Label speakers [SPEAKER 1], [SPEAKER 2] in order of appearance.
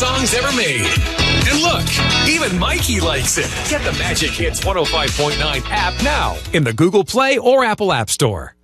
[SPEAKER 1] songs ever made. And look, even Mikey likes it. Get the Magic Hits 105.9 app now in the Google Play or Apple App Store.